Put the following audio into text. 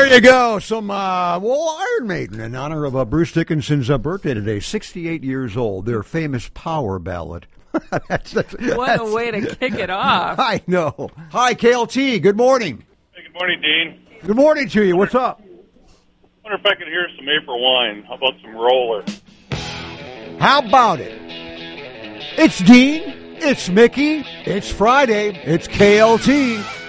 There you go. Some, Iron Maiden in honor of Bruce Dickinson's birthday today. 68 years old. Their famous Power ballad. What a way to kick it off. I know. Hi, KLT. Good morning. Hey, good morning, Dean. Good morning to you. What's up? I wonder if I could hear some April Wine. How about some Roller? How about it? It's Dean. It's Mickey. It's Friday. It's KLT.